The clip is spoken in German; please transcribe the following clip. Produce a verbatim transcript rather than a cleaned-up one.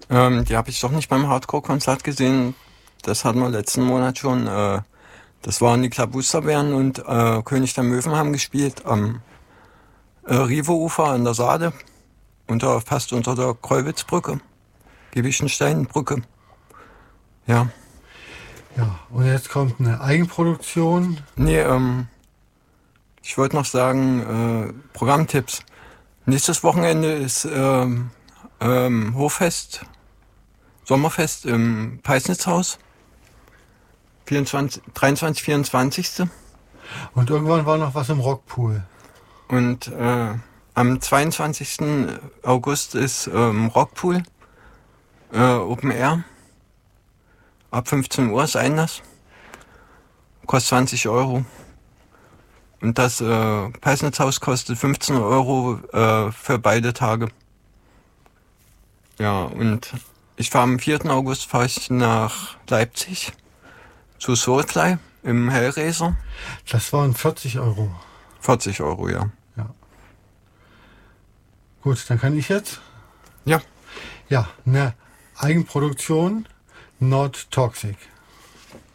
Ähm, die habe ich doch nicht beim Hardcore-Konzert gesehen. Das hatten wir letzten Monat schon. Äh, das waren die Klabusterbären und äh, König der Möwen haben gespielt am äh, Rive-Ufer an der Saale, unter, fast unter der Kreuwitzbrücke, Gewischensteinbrücke. Ja. Ja, und jetzt kommt eine Eigenproduktion. Nee, ähm, ich wollte noch sagen, äh, Programmtipps. Nächstes Wochenende ist ähm, ähm, Hochfest, Sommerfest im Peisnitzhaus. vierundzwanzig, dreiundzwanzig, vierundzwanzig. Und irgendwann war noch was im Rockpool. Und äh, am zweiundzwanzigsten August ist ähm, Rockpool, äh, Open Air. Ab fünfzehn Uhr ist Einlass. Kostet zwanzig Euro. Und das äh, Peisnitzhaus kostet fünfzehn Euro äh, für beide Tage. Ja, und ich fahre am vierten August fahre ich nach Leipzig zu Soulfly im Hellraiser. Das waren vierzig Euro. vierzig Euro, ja. Ja. Gut, dann kann ich jetzt. Ja. Ja, eine Eigenproduktion, Not Toxic.